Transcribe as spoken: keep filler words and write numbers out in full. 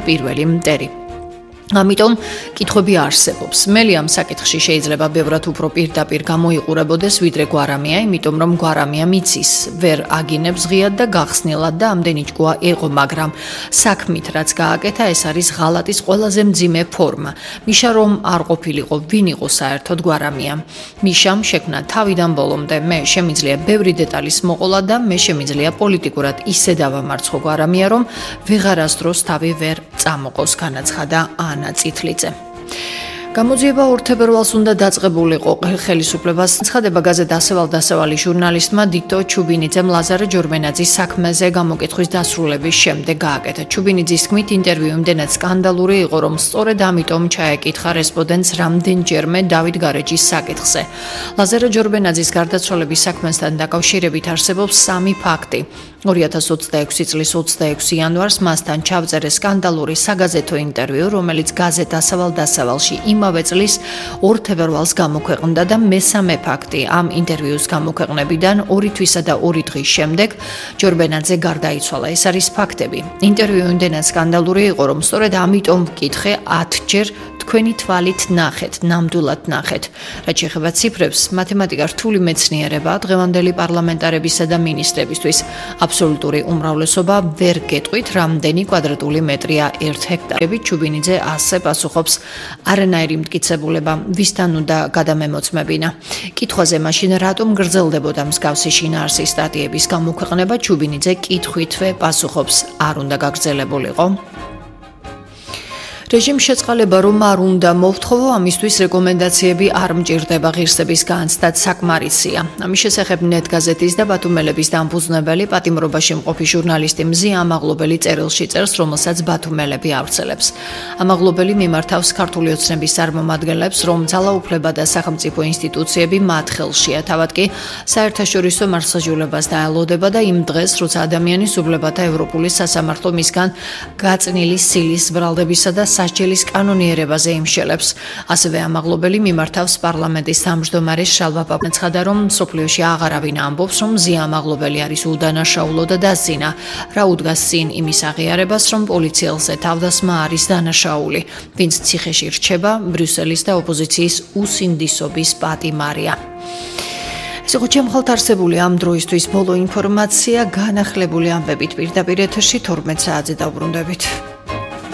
პირველი მტერი. ამიტომ კითხვები არსებობს. მელი ამ საკითხში შეიძლება ბევრად უფრო პირდაპირ გამოიყურებოდეს ვიდრე გვარამია, იმიტომ რომ გვარამია მიცის, ვერ აგინებს ღიად და გახსნილად და ამდენი ჭკუა იყო, მაგრამ საქმით რაც გააკეთა, ეს არის ღალატის ყველაზე მძიმე ფორმა. მიშა რომ არ ყოფილიყო, ვინ იყო საერთოდ გვარამია. მიშამ შექმნა თავიდან ბოლომდე, მე შემიძლია ბევრი დეტალის მოყოლა და მე შემიძლია პოლიტიკურად ისე დავამარცხო გვარამია, რომ ვეღარასდროს თავი ვერ წამოყოს, განაცხადა ანა წითლიძე. გამოძიება ორ თებერვალს უნდა დაწყებულიყო ხელისუფლებას. ცხადება გაზეთ დასავალ-დასავალი ჟურნალისტმა დიტო ჩუბინიძემ ლაზარე ჯორბენაძის საქმეზე გამოკითხვის დასრულების შემდეგ გააკეთა. ჩუბინიძის თქმით, ინტერვიუ იმდენად სკანდალური იყო, რომ სწორედ ამიტომ ჩაეკითხა რესპონდენტს რამდენჯერმე დავით გარეჯის საკითხზე. ლაზარე ჯორბენაძის გარდაცვალების საქმესთან დაკავშირებით არსებობს სამი ფაქტი. ორი ათას ოცდაექვსი წლის ოცდაექვსი იანვარს მასთან ჩავწერე სკანდალური საგაზეთო ინტერვიუ, რომელიც გაზეთ დასავალ-დასავალში იმავე წლის ორ თებერვალს გამოქვეყნდა და მესამე ფაქტი ამ ინტერვიუს გამოქვეყნებიდან ორი თვისა და ორი დღის შემდეგ ჯორბენაძე გარდაიცვალა. ეს არის ფაქტები. ინტერვიუ იმდენად სკანდალური იყო, რომ სწორედ ამიტომ ვკითხე ათჯერ თქვენი თვალით ნახეთ, ნამდვილად ნახეთ. რაც შეეხება ციფრებს, მათემატიკა რთული მეცნიერებაა დღევანდელი პარლამენტარებისა და მინისტრებისთვის. აბსოლუტური უმრავლესობა ვერ გეტყვით, რამდენი კვადრატული მეტრია ერთ ჰექტარები. ჩუბინიძე ასე პასუხობს: არანაირი მტკიცებულება ვისთან უნდა გადამემოწმებინა. კითხვაზე მაშინ რატომ გრძელდებოდა მსგავსი შინაარსის სტატიების გამოქვეყნება, ჩუბინიძე კითხვითვე პასუხობს: არ უნდა გაგრძელებულიყო. რეჟიმ შეწყალება რომ არ უნდა მოვთხოვო, ამისთვის რეკომენდაციები არ მჭირდება, ღირსების განცდად საკმარისია. ამის შესახებ ნეტ გაზეთის და ბათუმელების დამფუძნებელი პატიმრობაში მყოფი ჟურნალისტი მზია ამაღლობელი წერილში წერს, რომელსაც ბათუმელები ავრცელებს. ამაღლობელი მიმართავს ქართული ოცნების წარმომადგენლებს, რომ ძალაუფლება და სახელმწიფო ინსტიტუციები მათ ხელშია, თავად კი საერთაშორისო მართლმსაჯულებას დაელოდება და იმ დღეს, როცა ადამიანის უბლებათა ევროპული სასამართლო მისგან გაწნილი სილის ბრალდებისა და სასჯელის კანონიერებაზე იმშელებს. ასევე ამაღლობელი მიმართავს პარლამენტის თავმჯდომარის შალვა პაპას, ცხადა რომ მსოფლიოში აღარავინ ამბობს, რომ მზია ამაღლობელი არის უდანაშაულო და დასძინა. რა უდგას წინ იმის აღიარებას, რომ პოლიციელზე თავდასხმა არის დანაშაული, ვინც ციხეში რჩება, ბრიუსელის და ოპოზიციის უსინდისობის პატიმარია. ეს იყო ჩემხალთ არსებული ამ დროისთვის ბოლო ინფორმაცია, განახლებული ამბებით პირდაპირ ეთერში თორმეტ საათზე დავბრუნდებით.